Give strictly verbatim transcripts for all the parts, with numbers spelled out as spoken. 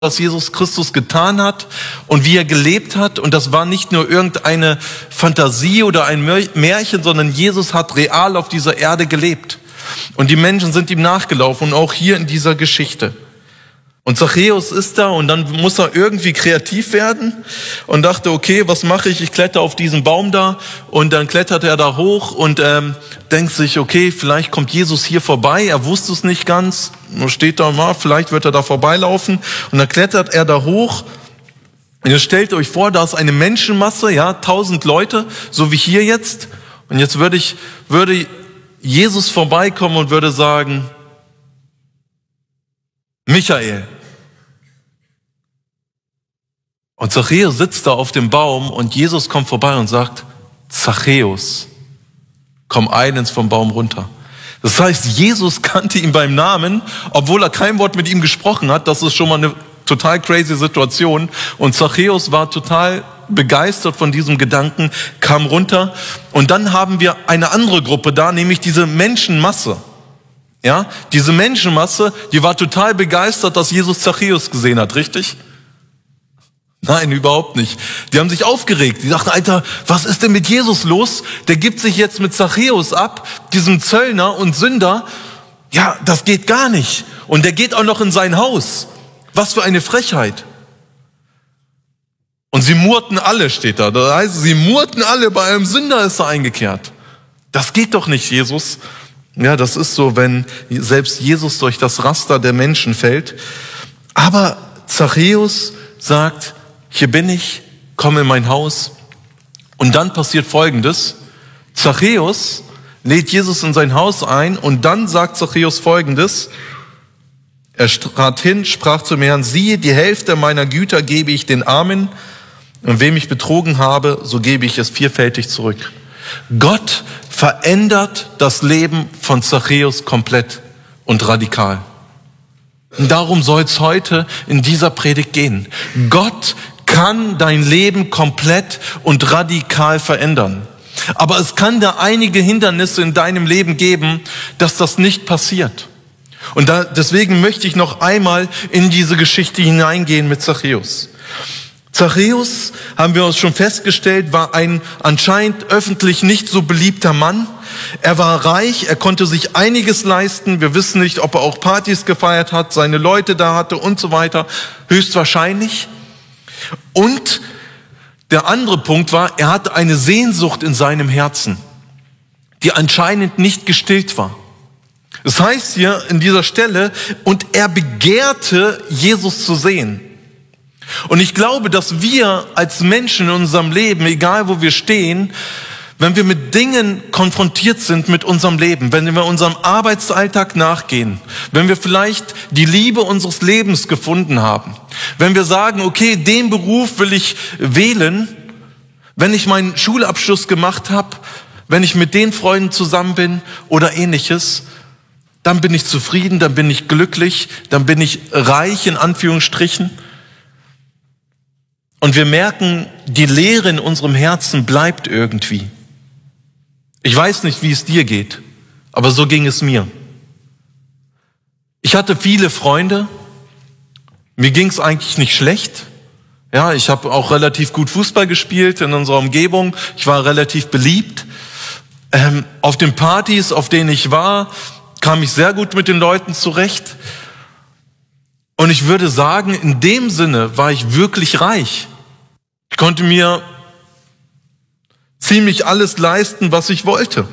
was Jesus Christus getan hat und wie er gelebt hat. Und das war nicht nur irgendeine Fantasie oder ein Märchen, sondern Jesus hat real auf dieser Erde gelebt. Und die Menschen sind ihm nachgelaufen und auch hier in dieser Geschichte. Und Zachäus ist da und dann muss er irgendwie kreativ werden und dachte, okay, was mache ich? Ich kletter auf diesen Baum da und dann klettert er da hoch und ähm, denkt sich, okay, vielleicht kommt Jesus hier vorbei. Er wusste es nicht ganz. Nur steht da mal, vielleicht wird er da vorbeilaufen und dann klettert er da hoch. Und jetzt stellt euch vor, da ist eine Menschenmasse, ja, tausend Leute, so wie hier jetzt. Und jetzt würde ich, würde Jesus vorbeikommen und würde sagen, Michael. Und Zachäus sitzt da auf dem Baum und Jesus kommt vorbei und sagt, Zachäus, komm eilends vom Baum runter. Das heißt, Jesus kannte ihn beim Namen, obwohl er kein Wort mit ihm gesprochen hat. Das ist schon mal eine total crazy Situation. Und Zachäus war total begeistert von diesem Gedanken, kam runter. Und dann haben wir eine andere Gruppe da, nämlich diese Menschenmasse. Ja, diese Menschenmasse, die war total begeistert, dass Jesus Zachäus gesehen hat, richtig? Nein, überhaupt nicht. Die haben sich aufgeregt. Die dachten, Alter, was ist denn mit Jesus los? Der gibt sich jetzt mit Zachäus ab, diesem Zöllner und Sünder. Ja, das geht gar nicht. Und der geht auch noch in sein Haus. Was für eine Frechheit. Und sie murrten alle, steht da. Das heißt, sie murrten alle, bei einem Sünder ist er eingekehrt. Das geht doch nicht, Jesus. Ja, das ist so, wenn selbst Jesus durch das Raster der Menschen fällt. Aber Zachäus sagt, hier bin ich, komm in mein Haus. Und dann passiert Folgendes. Zachäus lädt Jesus in sein Haus ein und dann sagt Zachäus Folgendes. Er trat hin, sprach zum Herrn, siehe, die Hälfte meiner Güter gebe ich den Armen und wem ich betrogen habe, so gebe ich es vierfältig zurück. Gott verändert das Leben von Zachäus komplett und radikal. Und darum soll es heute in dieser Predigt gehen. Gott kann dein Leben komplett und radikal verändern. Aber es kann da einige Hindernisse in deinem Leben geben, dass das nicht passiert. Und da, deswegen möchte ich noch einmal in diese Geschichte hineingehen mit Zachäus. Zachäus, haben wir uns schon festgestellt, war ein anscheinend öffentlich nicht so beliebter Mann. Er war reich, er konnte sich einiges leisten. Wir wissen nicht, ob er auch Partys gefeiert hat, seine Leute da hatte und so weiter. Höchstwahrscheinlich. Und der andere Punkt war, er hatte eine Sehnsucht in seinem Herzen, die anscheinend nicht gestillt war. Das heißt hier in dieser Stelle, und er begehrte, Jesus zu sehen. Und ich glaube, dass wir als Menschen in unserem Leben, egal wo wir stehen, wenn wir mit Dingen konfrontiert sind mit unserem Leben, wenn wir unserem Arbeitsalltag nachgehen, wenn wir vielleicht die Liebe unseres Lebens gefunden haben, wenn wir sagen, okay, den Beruf will ich wählen, wenn ich meinen Schulabschluss gemacht habe, wenn ich mit den Freunden zusammen bin oder ähnliches, dann bin ich zufrieden, dann bin ich glücklich, dann bin ich reich in Anführungsstrichen. Und wir merken, die Leere in unserem Herzen bleibt irgendwie. Ich weiß nicht, wie es dir geht, aber so ging es mir. Ich hatte viele Freunde, mir ging es eigentlich nicht schlecht. Ja, ich habe auch relativ gut Fußball gespielt in unserer Umgebung, ich war relativ beliebt. Ähm, auf den Partys, auf denen ich war, kam ich sehr gut mit den Leuten zurecht. Und ich würde sagen, in dem Sinne war ich wirklich reich. Ich konnte mir ziemlich alles leisten, was ich wollte.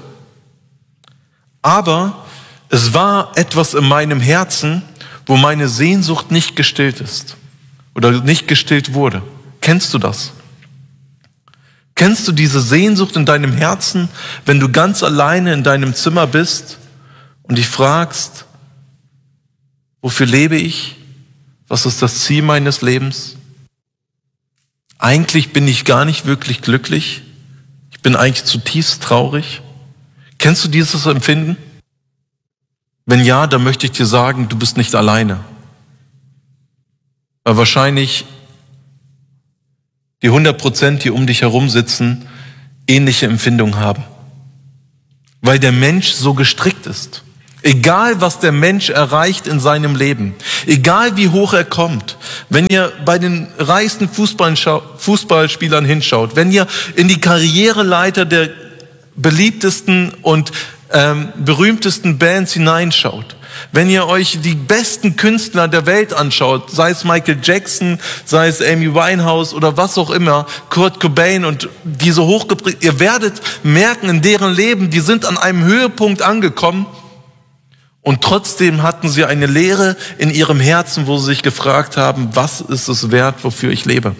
Aber es war etwas in meinem Herzen, wo meine Sehnsucht nicht gestillt ist oder nicht gestillt wurde. Kennst du das? Kennst du diese Sehnsucht in deinem Herzen, wenn du ganz alleine in deinem Zimmer bist und dich fragst, wofür lebe ich? Was ist das Ziel meines Lebens? Eigentlich bin ich gar nicht wirklich glücklich. Ich bin eigentlich zutiefst traurig. Kennst du dieses Empfinden? Wenn ja, dann möchte ich dir sagen, du bist nicht alleine. Weil wahrscheinlich die hundert Prozent, die um dich herum sitzen, ähnliche Empfindungen haben. Weil der Mensch so gestrickt ist. Egal, was der Mensch erreicht in seinem Leben, egal wie hoch er kommt, wenn ihr bei den reichsten Fußballspielern hinschaut, wenn ihr in die Karriereleiter der beliebtesten und ähm, berühmtesten Bands hineinschaut, wenn ihr euch die besten Künstler der Welt anschaut, sei es Michael Jackson, sei es Amy Winehouse oder was auch immer, Kurt Cobain und die so hochgeprägt, ihr werdet merken in deren Leben, die sind an einem Höhepunkt angekommen und trotzdem hatten sie eine Leere in ihrem Herzen, wo sie sich gefragt haben, was ist es wert, wofür ich lebe?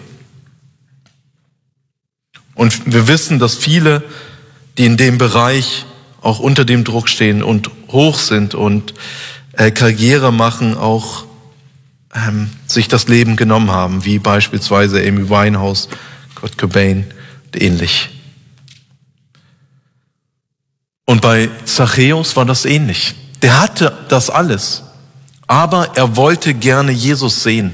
Und wir wissen, dass viele, die in dem Bereich auch unter dem Druck stehen und hoch sind und äh, Karriere machen, auch ähm, sich das Leben genommen haben, wie beispielsweise Amy Winehouse, Kurt Cobain und ähnlich. Und bei Zachäus war das ähnlich. Der hatte das alles, aber er wollte gerne Jesus sehen.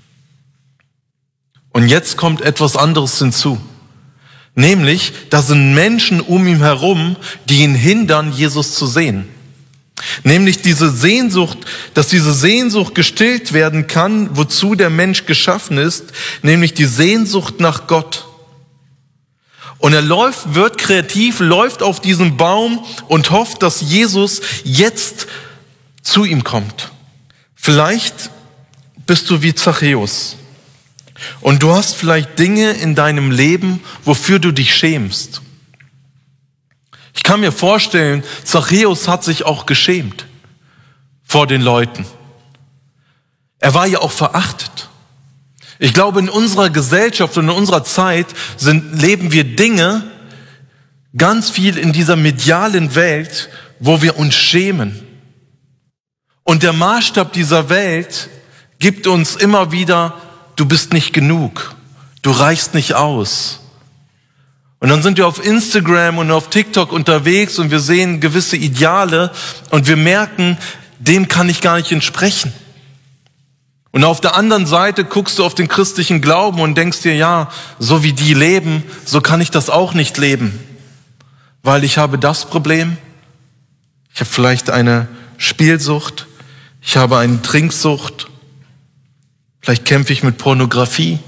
Und jetzt kommt etwas anderes hinzu. Nämlich, da sind Menschen um ihn herum, die ihn hindern, Jesus zu sehen. Nämlich diese Sehnsucht, dass diese Sehnsucht gestillt werden kann, wozu der Mensch geschaffen ist, nämlich die Sehnsucht nach Gott. Und er läuft, wird kreativ, läuft auf diesen Baum und hofft, dass Jesus jetzt zu ihm kommt. Vielleicht bist du wie Zachäus. Und du hast vielleicht Dinge in deinem Leben, wofür du dich schämst. Ich kann mir vorstellen, Zachäus hat sich auch geschämt vor den Leuten. Er war ja auch verachtet. Ich glaube, in unserer Gesellschaft und in unserer Zeit sind, leben wir Dinge ganz viel in dieser medialen Welt, wo wir uns schämen. Und der Maßstab dieser Welt gibt uns immer wieder: Du bist nicht genug, du reichst nicht aus. Und dann sind wir auf Instagram und auf TikTok unterwegs und wir sehen gewisse Ideale und wir merken, dem kann ich gar nicht entsprechen. Und auf der anderen Seite guckst du auf den christlichen Glauben und denkst dir, ja, so wie die leben, so kann ich das auch nicht leben. Weil ich habe das Problem, ich habe vielleicht eine Spielsucht, ich habe eine Trinksucht, vielleicht kämpfe ich mit Pornografie.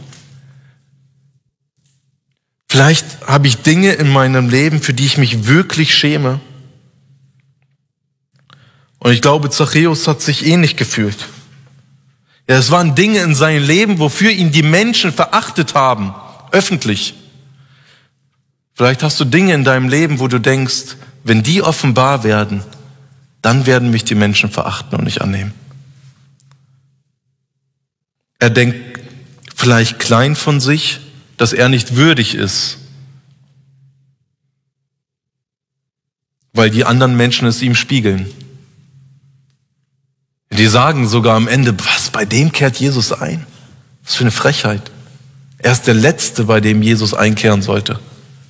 Vielleicht habe ich Dinge in meinem Leben, für die ich mich wirklich schäme. Und ich glaube, Zachäus hat sich ähnlich gefühlt. Ja, es waren Dinge in seinem Leben, wofür ihn die Menschen verachtet haben, öffentlich. Vielleicht hast du Dinge in deinem Leben, wo du denkst, wenn die offenbar werden, dann werden mich die Menschen verachten und nicht annehmen. Er denkt vielleicht klein von sich, dass er nicht würdig ist, weil die anderen Menschen es ihm spiegeln. Die sagen sogar am Ende, was, bei dem kehrt Jesus ein? Was für eine Frechheit. Er ist der Letzte, bei dem Jesus einkehren sollte.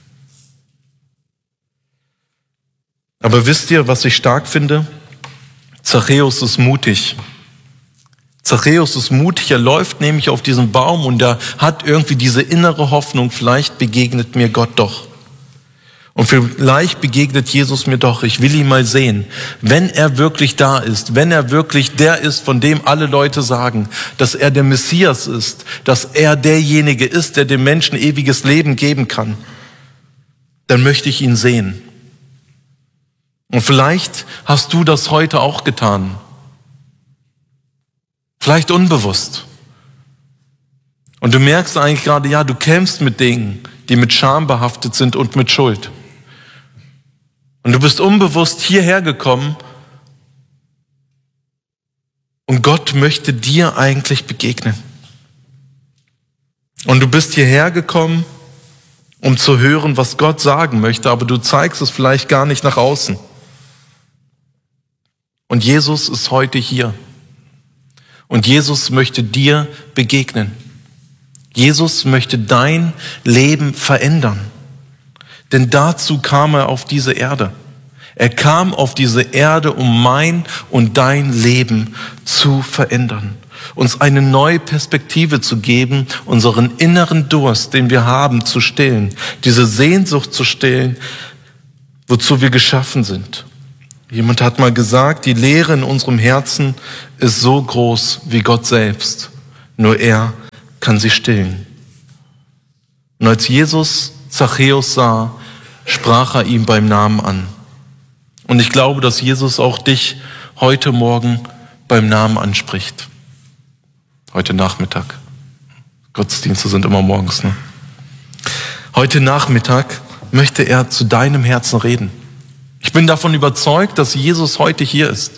Aber wisst ihr, was ich stark finde? Zachäus ist mutig. Zachäus ist mutig, er läuft nämlich auf diesen Baum und er hat irgendwie diese innere Hoffnung, vielleicht begegnet mir Gott doch. Und vielleicht begegnet Jesus mir doch, ich will ihn mal sehen. Wenn er wirklich da ist, wenn er wirklich der ist, von dem alle Leute sagen, dass er der Messias ist, dass er derjenige ist, der dem Menschen ewiges Leben geben kann, dann möchte ich ihn sehen. Und vielleicht hast du das heute auch getan. Vielleicht unbewusst. Und du merkst eigentlich gerade, ja, du kämpfst mit Dingen, die mit Scham behaftet sind und mit Schuld. Und du bist unbewusst hierher gekommen und Gott möchte dir eigentlich begegnen. Und du bist hierher gekommen, um zu hören, was Gott sagen möchte, aber du zeigst es vielleicht gar nicht nach außen. Und Jesus ist heute hier. Und Jesus möchte dir begegnen. Jesus möchte dein Leben verändern. Denn dazu kam er auf diese Erde. Er kam auf diese Erde, um mein und dein Leben zu verändern. Uns eine neue Perspektive zu geben, unseren inneren Durst, den wir haben, zu stillen. Diese Sehnsucht zu stillen, wozu wir geschaffen sind. Jemand hat mal gesagt, die Leere in unserem Herzen ist so groß wie Gott selbst. Nur er kann sie stillen. Und als Jesus Zachäus sah, sprach er ihn beim Namen an. Und ich glaube, dass Jesus auch dich heute Morgen beim Namen anspricht. Heute Nachmittag. Gottesdienste sind immer morgens, ne? Heute Nachmittag möchte er zu deinem Herzen reden. Ich bin davon überzeugt, dass Jesus heute hier ist,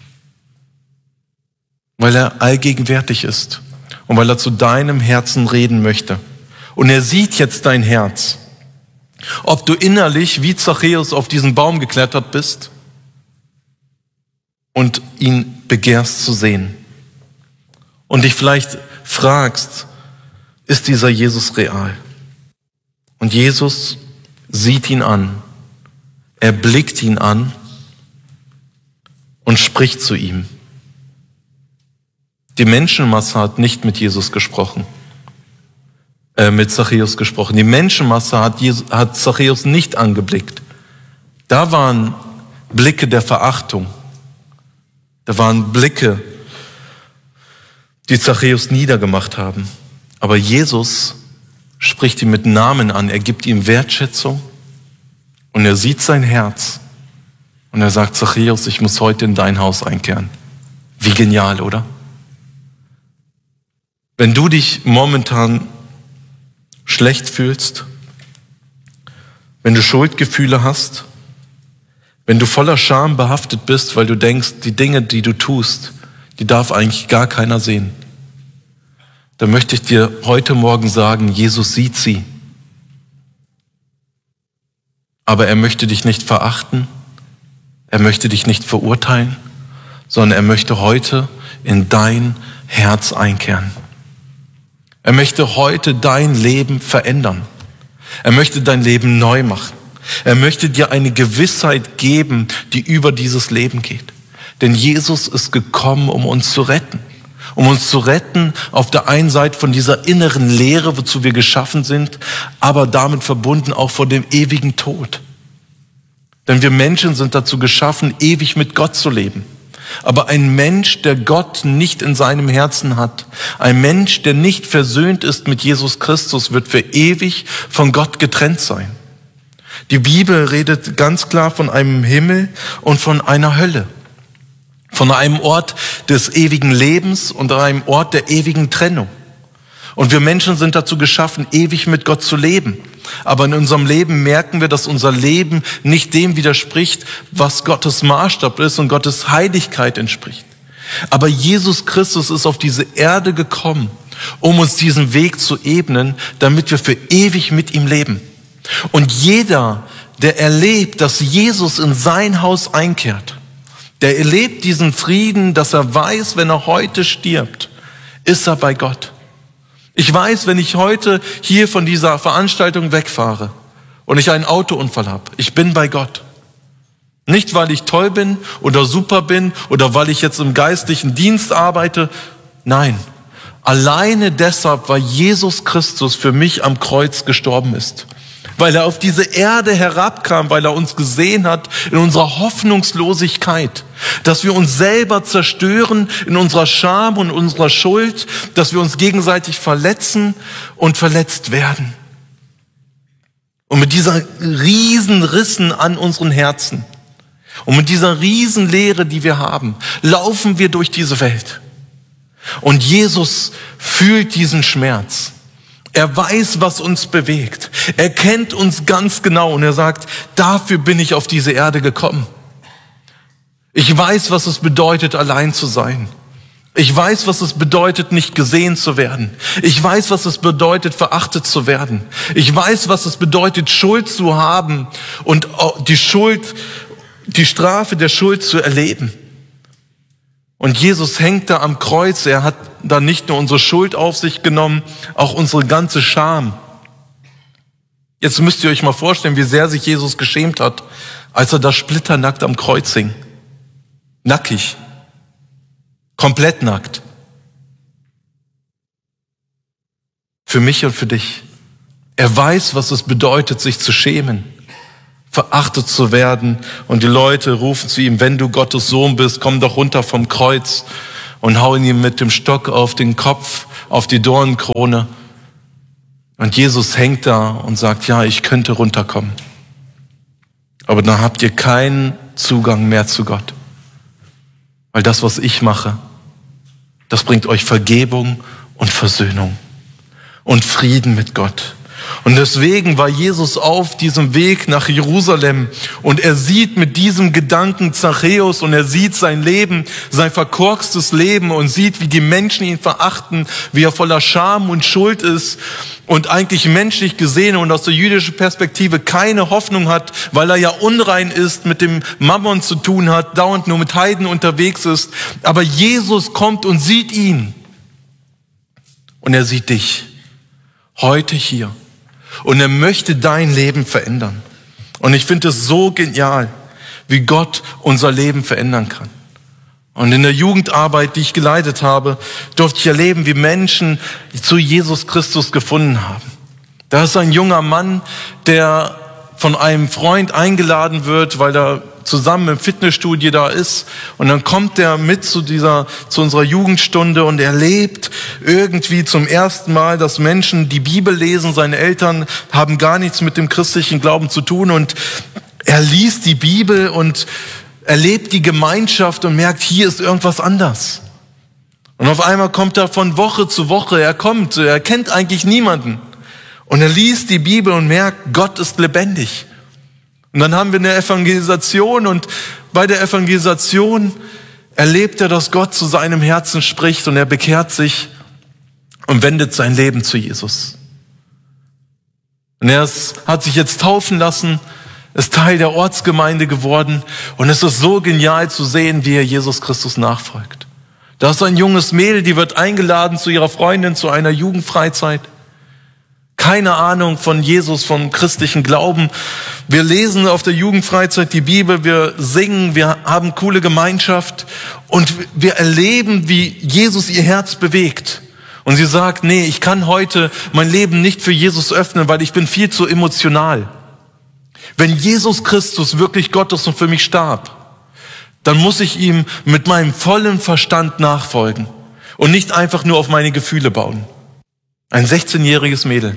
weil er allgegenwärtig ist und weil er zu deinem Herzen reden möchte. Und er sieht jetzt dein Herz. Ob du innerlich wie Zachäus auf diesen Baum geklettert bist und ihn begehrst zu sehen. Und dich vielleicht fragst, ist dieser Jesus real? Und Jesus sieht ihn an. Er blickt ihn an und spricht zu ihm. Die Menschenmasse hat nicht mit Jesus gesprochen, äh, mit Zachäus gesprochen. Die Menschenmasse hat, Jesus, hat Zachäus nicht angeblickt. Da waren Blicke der Verachtung. Da waren Blicke, die Zachäus niedergemacht haben. Aber Jesus spricht ihn mit Namen an. Er gibt ihm Wertschätzung. Und er sieht sein Herz und er sagt, Zachäus, ich muss heute in dein Haus einkehren. Wie genial, oder? Wenn du dich momentan schlecht fühlst, wenn du Schuldgefühle hast, wenn du voller Scham behaftet bist, weil du denkst, die Dinge, die du tust, die darf eigentlich gar keiner sehen, dann möchte ich dir heute Morgen sagen, Jesus sieht sie. Aber er möchte dich nicht verachten, er möchte dich nicht verurteilen, sondern er möchte heute in dein Herz einkehren. Er möchte heute dein Leben verändern. Er möchte dein Leben neu machen. Er möchte dir eine Gewissheit geben, die über dieses Leben geht. Denn Jesus ist gekommen, um uns zu retten. Um uns zu retten auf der einen Seite von dieser inneren Leere, wozu wir geschaffen sind, aber damit verbunden auch vor dem ewigen Tod. Denn wir Menschen sind dazu geschaffen, ewig mit Gott zu leben. Aber ein Mensch, der Gott nicht in seinem Herzen hat, ein Mensch, der nicht versöhnt ist mit Jesus Christus, wird für ewig von Gott getrennt sein. Die Bibel redet ganz klar von einem Himmel und von einer Hölle. Von einem Ort des ewigen Lebens und einem Ort der ewigen Trennung. Und wir Menschen sind dazu geschaffen, ewig mit Gott zu leben. Aber in unserem Leben merken wir, dass unser Leben nicht dem widerspricht, was Gottes Maßstab ist und Gottes Heiligkeit entspricht. Aber Jesus Christus ist auf diese Erde gekommen, um uns diesen Weg zu ebnen, damit wir für ewig mit ihm leben. Und jeder, der erlebt, dass Jesus in sein Haus einkehrt, der erlebt diesen Frieden, dass er weiß, wenn er heute stirbt, ist er bei Gott. Ich weiß, wenn ich heute hier von dieser Veranstaltung wegfahre und ich einen Autounfall habe, ich bin bei Gott. Nicht, weil ich toll bin oder super bin oder weil ich jetzt im geistlichen Dienst arbeite. Nein, alleine deshalb, weil Jesus Christus für mich am Kreuz gestorben ist. Weil er auf diese Erde herabkam, weil er uns gesehen hat in unserer Hoffnungslosigkeit, dass wir uns selber zerstören in unserer Scham und unserer Schuld, dass wir uns gegenseitig verletzen und verletzt werden. Und mit dieser riesen Rissen an unseren Herzen und mit dieser riesen Leere, die wir haben, laufen wir durch diese Welt. Und Jesus fühlt diesen Schmerz. Er weiß, was uns bewegt. Er kennt uns ganz genau und er sagt, dafür bin ich auf diese Erde gekommen. Ich weiß, was es bedeutet, allein zu sein. Ich weiß, was es bedeutet, nicht gesehen zu werden. Ich weiß, was es bedeutet, verachtet zu werden. Ich weiß, was es bedeutet, Schuld zu haben und die Schuld, die Strafe der Schuld zu erleben. Und Jesus hängt da am Kreuz. Er hat da nicht nur unsere Schuld auf sich genommen, auch unsere ganze Scham. Jetzt müsst ihr euch mal vorstellen, wie sehr sich Jesus geschämt hat, als er da splitternackt am Kreuz hing. Nackig. Komplett nackt. Für mich und für dich. Er weiß, was es bedeutet, sich zu schämen. verachtet zu werden. Und die Leute rufen zu ihm, wenn du Gottes Sohn bist, komm doch runter vom Kreuz, und hauen ihm mit dem Stock auf den Kopf, auf die Dornenkrone. Und Jesus hängt da und sagt, ja, ich könnte runterkommen. Aber dann habt ihr keinen Zugang mehr zu Gott. Weil das, was ich mache, das bringt euch Vergebung und Versöhnung und Frieden mit Gott. Und deswegen war Jesus auf diesem Weg nach Jerusalem und er sieht mit diesem Gedanken Zachäus und er sieht sein Leben, sein verkorkstes Leben und sieht, wie die Menschen ihn verachten, wie er voller Scham und Schuld ist und eigentlich menschlich gesehen und aus der jüdischen Perspektive keine Hoffnung hat, weil er ja unrein ist, mit dem Mammon zu tun hat, dauernd nur mit Heiden unterwegs ist. Aber Jesus kommt und sieht ihn und er sieht dich heute hier. Und er möchte dein Leben verändern. Und ich finde es so genial, wie Gott unser Leben verändern kann. Und in der Jugendarbeit, die ich geleitet habe, durfte ich erleben, wie Menschen zu Jesus Christus gefunden haben. Da ist ein junger Mann, der von einem Freund eingeladen wird, weil er zusammen im Fitnessstudio da ist. Und dann kommt er mit zu dieser, zu unserer Jugendstunde und erlebt irgendwie zum ersten Mal, dass Menschen die Bibel lesen. Seine Eltern haben gar nichts mit dem christlichen Glauben zu tun und er liest die Bibel und erlebt die Gemeinschaft und merkt, hier ist irgendwas anders. Und auf einmal kommt er von Woche zu Woche, er kommt, er kennt eigentlich niemanden. Und er liest die Bibel und merkt, Gott ist lebendig. Und dann haben wir eine Evangelisation und bei der Evangelisation erlebt er, dass Gott zu seinem Herzen spricht und er bekehrt sich und wendet sein Leben zu Jesus. Und er ist, hat sich jetzt taufen lassen, ist Teil der Ortsgemeinde geworden und es ist so genial zu sehen, wie er Jesus Christus nachfolgt. Da ist ein junges Mädel, die wird eingeladen zu ihrer Freundin zu einer Jugendfreizeit. Keine Ahnung von Jesus, vom christlichen Glauben. Wir lesen auf der Jugendfreizeit die Bibel, wir singen, wir haben coole Gemeinschaft und wir erleben, wie Jesus ihr Herz bewegt. Und sie sagt, nee, ich kann heute mein Leben nicht für Jesus öffnen, weil ich bin viel zu emotional. Wenn Jesus Christus wirklich Gott ist und für mich starb, dann muss ich ihm mit meinem vollen Verstand nachfolgen und nicht einfach nur auf meine Gefühle bauen. Ein sechzehnjähriges Mädel.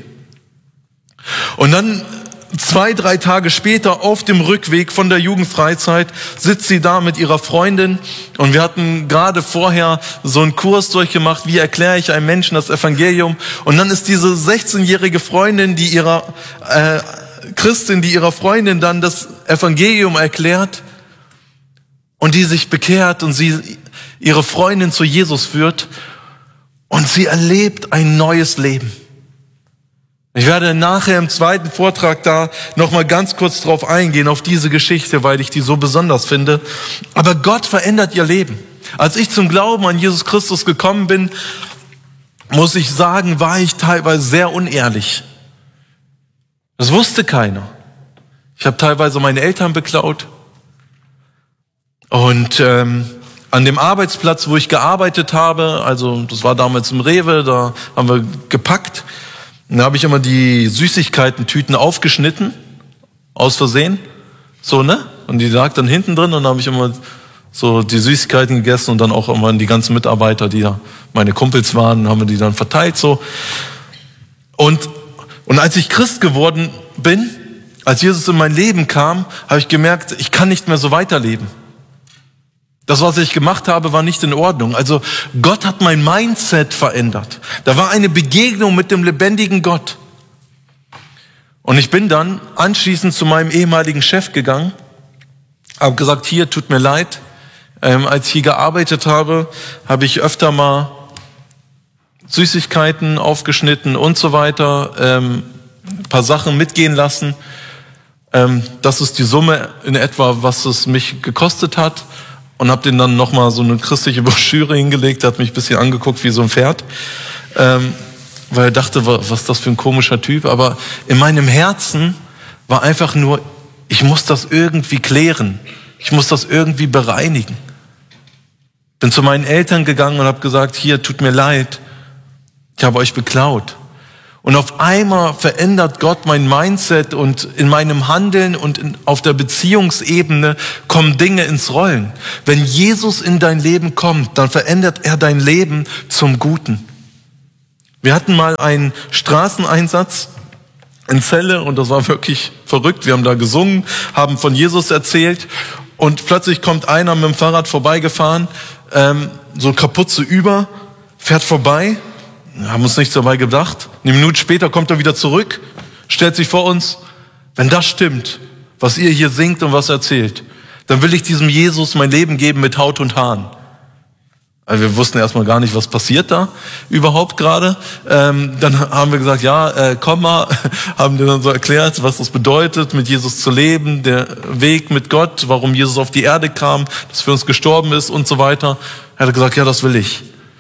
Und dann zwei, drei Tage später auf dem Rückweg von der Jugendfreizeit sitzt sie da mit ihrer Freundin und wir hatten gerade vorher so einen Kurs durchgemacht, wie erkläre ich einem Menschen das Evangelium, und dann ist diese sechzehnjährige Freundin, die ihrer äh, Christin, die ihrer Freundin dann das Evangelium erklärt und die sich bekehrt und sie ihre Freundin zu Jesus führt und sie erlebt ein neues Leben. Ich werde nachher im zweiten Vortrag da nochmal ganz kurz drauf eingehen, auf diese Geschichte, weil ich die so besonders finde. Aber Gott verändert ihr Leben. Als ich zum Glauben an Jesus Christus gekommen bin, muss ich sagen, war ich teilweise sehr unehrlich. Das wusste keiner. Ich habe teilweise meine Eltern beklaut. Und ähm, an dem Arbeitsplatz, wo ich gearbeitet habe, also das war damals im Rewe, da haben wir gepackt. Und da habe ich immer die Süßigkeiten-Tüten aufgeschnitten, aus Versehen, so, ne? Und die lag dann hinten drin und da habe ich immer so die Süßigkeiten gegessen und dann auch immer die ganzen Mitarbeiter, die ja meine Kumpels waren, haben wir die dann verteilt, so. Und, und als ich Christ geworden bin, als Jesus in mein Leben kam, habe ich gemerkt, ich kann nicht mehr so weiterleben. Das, was ich gemacht habe, war nicht in Ordnung. Also Gott hat mein Mindset verändert. Da war eine Begegnung mit dem lebendigen Gott. Und ich bin dann anschließend zu meinem ehemaligen Chef gegangen, habe gesagt, hier, tut mir leid. Ähm, als ich hier gearbeitet habe, habe ich öfter mal Süßigkeiten aufgeschnitten und so weiter, ähm, ein paar Sachen mitgehen lassen. Ähm, das ist die Summe in etwa, was es mich gekostet hat. Und habe den dann nochmal so eine christliche Broschüre hingelegt, der hat mich ein bisschen angeguckt wie so ein Pferd, ähm, weil er dachte, was ist das für ein komischer Typ. Aber in meinem Herzen war einfach nur, ich muss das irgendwie klären, ich muss das irgendwie bereinigen. Bin zu meinen Eltern gegangen und habe gesagt, hier, tut mir leid, ich habe euch beklaut. Und auf einmal verändert Gott mein Mindset und in meinem Handeln und in, auf der Beziehungsebene kommen Dinge ins Rollen. Wenn Jesus in dein Leben kommt, dann verändert er dein Leben zum Guten. Wir hatten mal einen Straßeneinsatz in Celle und das war wirklich verrückt. Wir haben da gesungen, haben von Jesus erzählt und plötzlich kommt einer mit dem Fahrrad vorbeigefahren, ähm, so Kapuze über, fährt vorbei. Wir haben uns nichts dabei gedacht. Eine Minute später kommt er wieder zurück, stellt sich vor uns, wenn das stimmt, was ihr hier singt und was erzählt, dann will ich diesem Jesus mein Leben geben mit Haut und Haaren. Also wir wussten erstmal gar nicht, was passiert da überhaupt gerade. Ähm, dann haben wir gesagt, ja, äh, komm mal, haben wir dann so erklärt, was das bedeutet, mit Jesus zu leben, der Weg mit Gott, warum Jesus auf die Erde kam, dass für uns gestorben ist und so weiter. Er hat gesagt, ja, das will ich.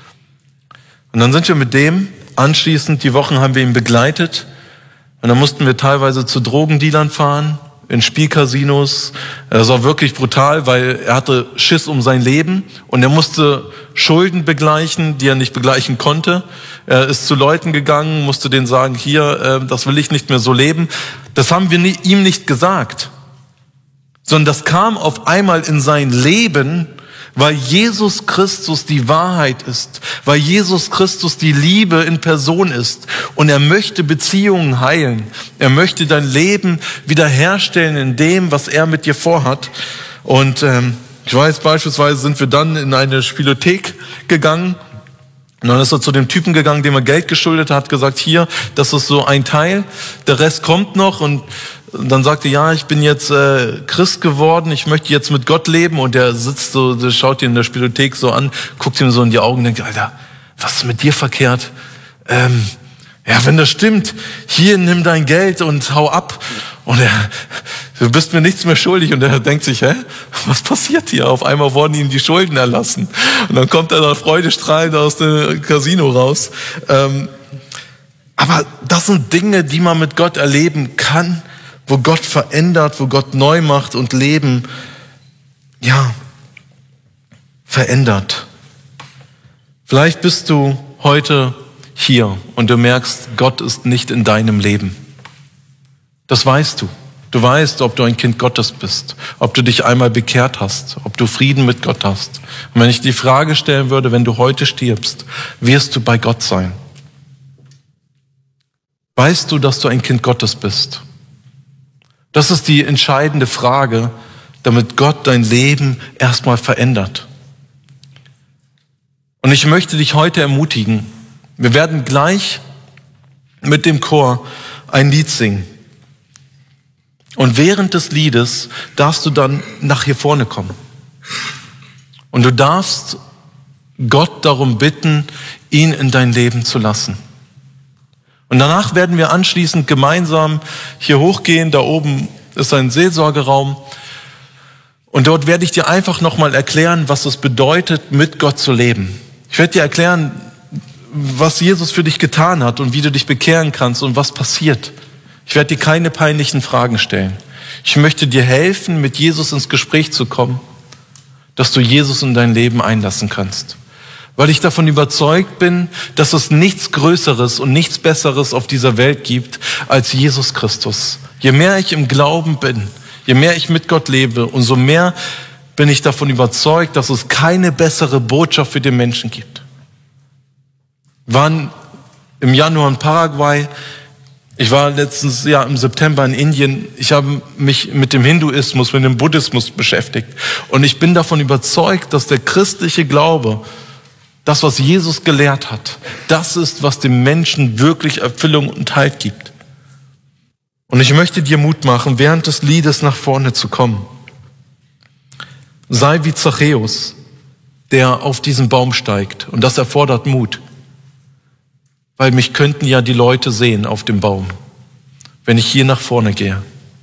Und dann sind wir mit dem, anschließend, die Wochen haben wir ihn begleitet. Und dann mussten wir teilweise zu Drogendealern fahren, in Spielcasinos. Das war wirklich brutal, weil er hatte Schiss um sein Leben. Und er musste Schulden begleichen, die er nicht begleichen konnte. Er ist zu Leuten gegangen, musste denen sagen, hier, das will ich nicht mehr so leben. Das haben wir ihm nicht gesagt. Sondern das kam auf einmal in sein Leben, weil Jesus Christus die Wahrheit ist, weil Jesus Christus die Liebe in Person ist und er möchte Beziehungen heilen. Er möchte dein Leben wiederherstellen in dem, was er mit dir vorhat. Und ähm, ich weiß, beispielsweise sind wir dann in eine Spielothek gegangen und dann ist er zu dem Typen gegangen, dem er Geld geschuldet hat, gesagt, hier, das ist so ein Teil, der Rest kommt noch. Und dann sagte, ja, ich bin jetzt äh, Christ geworden, ich möchte jetzt mit Gott leben. Und der sitzt so, der schaut ihn in der Spielothek so an, guckt ihm so in die Augen und denkt, Alter, was ist mit dir verkehrt? Ähm, ja, wenn das stimmt, hier, nimm dein Geld und hau ab. Und er, du bist mir nichts mehr schuldig. Und er denkt sich, hä, was passiert hier? Auf einmal wurden ihm die Schulden erlassen. Und dann kommt er da freudestrahlend aus dem Casino raus. Ähm, aber das sind Dinge, die man mit Gott erleben kann, wo Gott verändert, wo Gott neu macht und Leben, ja, verändert. Vielleicht bist du heute hier und du merkst, Gott ist nicht in deinem Leben. Das weißt du. Du weißt, ob du ein Kind Gottes bist, ob du dich einmal bekehrt hast, ob du Frieden mit Gott hast. Und wenn ich die Frage stellen würde, wenn du heute stirbst, wirst du bei Gott sein? Weißt du, dass du ein Kind Gottes bist? Das ist die entscheidende Frage, damit Gott dein Leben erstmal verändert. Und ich möchte dich heute ermutigen. Wir werden gleich mit dem Chor ein Lied singen. Und während des Liedes darfst du dann nach hier vorne kommen. Und du darfst Gott darum bitten, ihn in dein Leben zu lassen. Und danach werden wir anschließend gemeinsam hier hochgehen. Da oben ist ein Seelsorgeraum. Und dort werde ich dir einfach nochmal erklären, was es bedeutet, mit Gott zu leben. Ich werde dir erklären, was Jesus für dich getan hat und wie du dich bekehren kannst und was passiert. Ich werde dir keine peinlichen Fragen stellen. Ich möchte dir helfen, mit Jesus ins Gespräch zu kommen, dass du Jesus in dein Leben einlassen kannst. Weil ich davon überzeugt bin, dass es nichts Größeres und nichts Besseres auf dieser Welt gibt als Jesus Christus. Je mehr ich im Glauben bin, je mehr ich mit Gott lebe, umso mehr bin ich davon überzeugt, dass es keine bessere Botschaft für den Menschen gibt. Wir waren im Januar in Paraguay. Ich war letztes Jahr im September in Indien. Ich habe mich mit dem Hinduismus, mit dem Buddhismus beschäftigt. Und ich bin davon überzeugt, dass der christliche Glaube, das, was Jesus gelehrt hat, das ist, was dem Menschen wirklich Erfüllung und Halt gibt. Und ich möchte dir Mut machen, während des Liedes nach vorne zu kommen. Sei wie Zachäus, der auf diesen Baum steigt. Und das erfordert Mut. Weil mich könnten ja die Leute sehen auf dem Baum, wenn ich hier nach vorne gehe.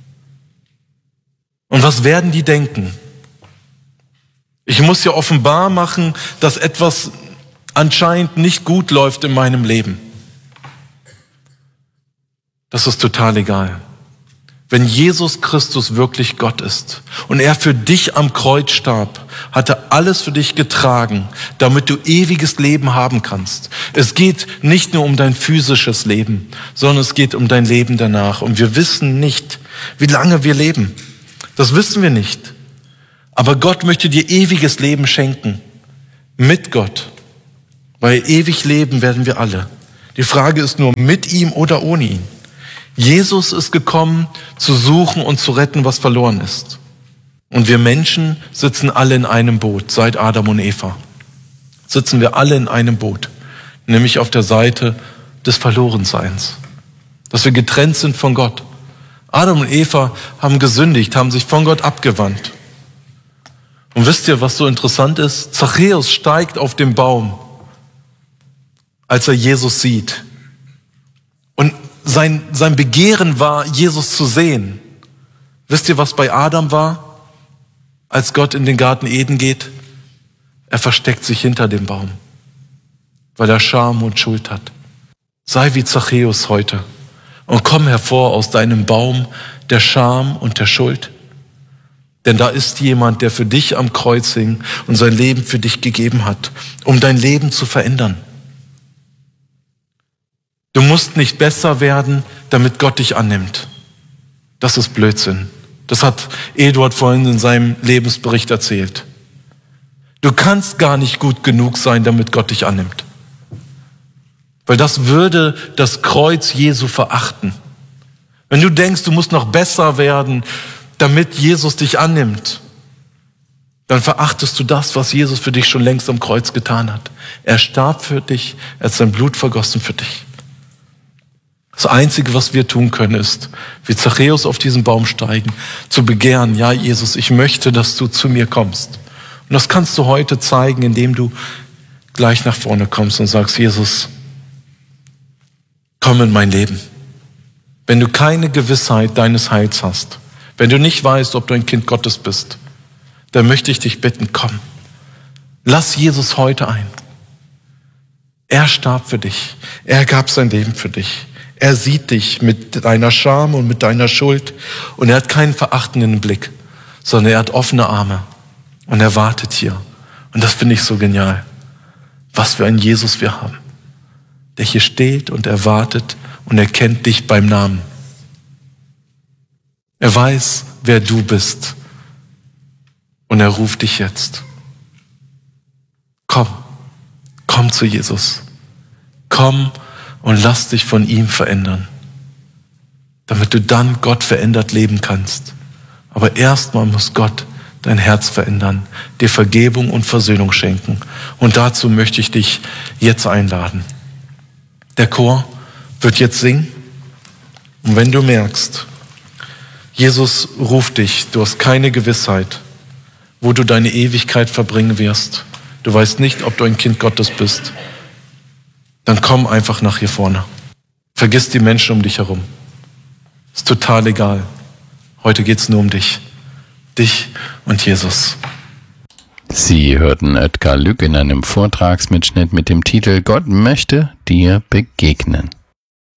Und was werden die denken? Ich muss ja offenbar machen, dass etwas anscheinend nicht gut läuft in meinem Leben. Das ist total egal. Wenn Jesus Christus wirklich Gott ist und er für dich am Kreuz starb, hat er alles für dich getragen, damit du ewiges Leben haben kannst. Es geht nicht nur um dein physisches Leben, sondern es geht um dein Leben danach. Und wir wissen nicht, wie lange wir leben. Das wissen wir nicht. Aber Gott möchte dir ewiges Leben schenken. Mit Gott. Weil ewig leben werden wir alle. Die Frage ist nur, mit ihm oder ohne ihn. Jesus ist gekommen, zu suchen und zu retten, was verloren ist. Und wir Menschen sitzen alle in einem Boot, seit Adam und Eva. Sitzen wir alle in einem Boot, nämlich auf der Seite des Verlorenseins. Dass wir getrennt sind von Gott. Adam und Eva haben gesündigt, haben sich von Gott abgewandt. Und wisst ihr, was so interessant ist? Zachäus steigt auf den Baum, als er Jesus sieht. Und sein, sein Begehren war, Jesus zu sehen. Wisst ihr, was bei Adam war, als Gott in den Garten Eden geht? Er versteckt sich hinter dem Baum, weil er Scham und Schuld hat. Sei wie Zachäus heute und komm hervor aus deinem Baum der Scham und der Schuld. Denn da ist jemand, der für dich am Kreuz hing und sein Leben für dich gegeben hat, um dein Leben zu verändern. Du musst nicht besser werden, damit Gott dich annimmt. Das ist Blödsinn. Das hat Eduard vorhin in seinem Lebensbericht erzählt. Du kannst gar nicht gut genug sein, damit Gott dich annimmt. Weil das würde das Kreuz Jesu verachten. Wenn du denkst, du musst noch besser werden, damit Jesus dich annimmt, dann verachtest du das, was Jesus für dich schon längst am Kreuz getan hat. Er starb für dich, er hat sein Blut vergossen für dich. Das Einzige, was wir tun können, ist, wie Zachäus auf diesen Baum steigen, zu begehren, ja Jesus, ich möchte, dass du zu mir kommst. Und das kannst du heute zeigen, indem du gleich nach vorne kommst und sagst, Jesus, komm in mein Leben. Wenn du keine Gewissheit deines Heils hast, wenn du nicht weißt, ob du ein Kind Gottes bist, dann möchte ich dich bitten, komm. Lass Jesus heute ein. Er starb für dich. Er gab sein Leben für dich. Er sieht dich mit deiner Scham und mit deiner Schuld und er hat keinen verachtenden Blick, sondern er hat offene Arme und er wartet hier. Und das finde ich so genial. Was für einen Jesus wir haben, der hier steht und er wartet und er kennt dich beim Namen. Er weiß, wer du bist und er ruft dich jetzt. Komm, komm zu Jesus. Komm und lass dich von ihm verändern, damit du dann Gott verändert leben kannst. Aber erstmal muss Gott dein Herz verändern, dir Vergebung und Versöhnung schenken. Und dazu möchte ich dich jetzt einladen. Der Chor wird jetzt singen. Und wenn du merkst, Jesus ruft dich, du hast keine Gewissheit, wo du deine Ewigkeit verbringen wirst, du weißt nicht, ob du ein Kind Gottes bist, dann komm einfach nach hier vorne. Vergiss die Menschen um dich herum. Ist total egal. Heute geht's nur um dich. Dich und Jesus. Sie hörten Oetker Lück in einem Vortragsmitschnitt mit dem Titel Gott möchte dir begegnen.